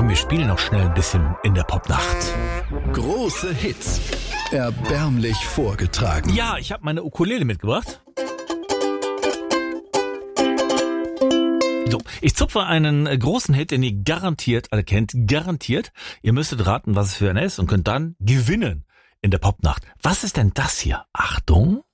Komm, wir spielen noch schnell ein bisschen in der Popnacht. Große Hits. Erbärmlich vorgetragen. Ja, ich habe meine Ukulele mitgebracht. So, ich zupfe einen großen Hit, den ihr garantiert alle kennt. Garantiert. Ihr müsstet raten, was es für einer ist und könnt dann gewinnen in der Popnacht. Was ist denn das hier? Achtung.